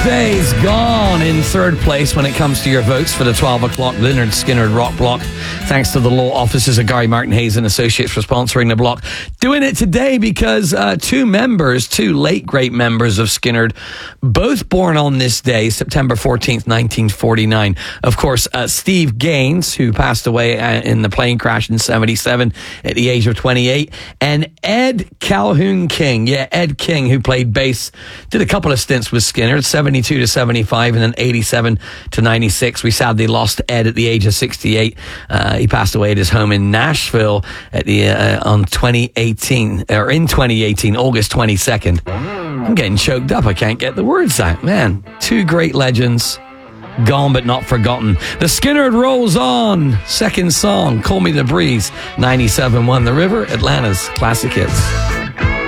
Days Gone in third place when it comes to your votes for the 12 o'clock Lynyrd Skynyrd Rock Block. Thanks to the law offices of Gary Martin Hayes and Associates for sponsoring the block. Doing it today because two late great members of Skynyrd, both born on this day, September 14th, 1949. Of course, Steve Gaines, who passed away in the plane crash in 77 at the age of 28, and Ed Calhoun King. Yeah, Ed King, who played bass, did a couple of stints with Skynyrd, 72 to 75 and then 87 to 96. We sadly lost Ed at the age of 68. He passed away at his home in Nashville at the in 2018, August 22nd. I'm getting choked up. I can't get the words out. Man, two great legends, gone but not forgotten. The Skynyrd rolls on. Second song, Call Me the Breeze. 97.1 The River, Atlanta's classic hits.